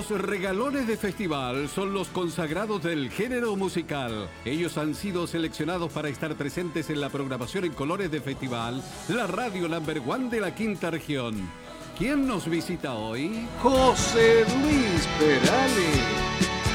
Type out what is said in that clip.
Los regalones de festival son los consagrados del género musical. Ellos han sido seleccionados para estar presentes en la programación en colores de festival, la radio number one de la quinta región. ¿Quién nos visita hoy? José Luis Perales.